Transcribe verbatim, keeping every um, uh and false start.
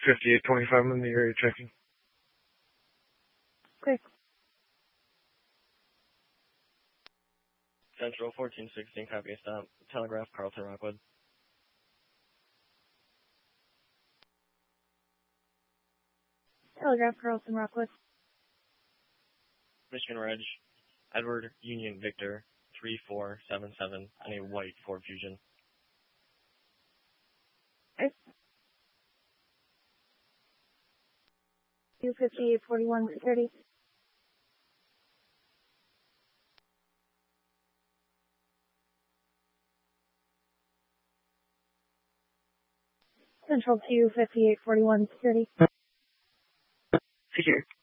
fifty-eight twenty-five in the area checking. Okay. Central fourteen sixteen, copy stop. Telegraph, Carlton Rockwood. Telegraph, Carlton Rockwood. Michigan Reg, Edward Union Victor, three four seven seven, on a white Ford Fusion. Okay. two fifty-eight forty-one thirty. Central two fifty-eight forty-one thirty. Take care.